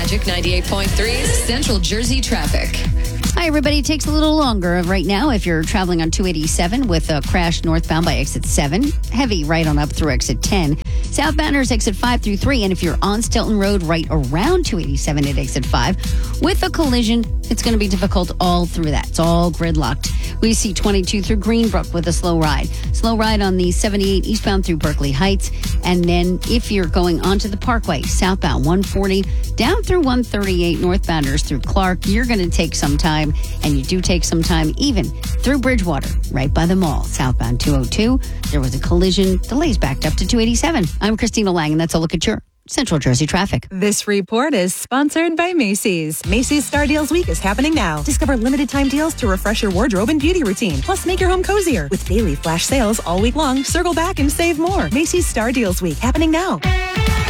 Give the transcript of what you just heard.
Magic 98.3's Central Jersey traffic. Hi, everybody. It takes a little longer right now if you're traveling on 287 with a crash northbound by exit 7. Heavy right on up through exit 10. Southbounders exit 5 through 3. And if you're on Stilton Road right around 287 at exit 5, with a collision, it's going to be difficult all through that. It's all gridlocked. We see 22 through Greenbrook with a slow ride. Slow ride on the 78 eastbound through Berkeley Heights. And then if you're going onto the Parkway, southbound 140 down through 138 northbounders through Clark, you're going to take some time. And you do take some time even through Bridgewater, right by the mall. Southbound 202, there was a collision. Delays backed up to 287. I'm Christina Lang, and that's a look at your Central Jersey traffic. This report is sponsored by Macy's. Macy's Star Deals Week is happening now. Discover limited time deals to refresh your wardrobe and beauty routine. Plus, make your home cozier. With daily flash sales all week long, circle back and save more. Macy's Star Deals Week happening now.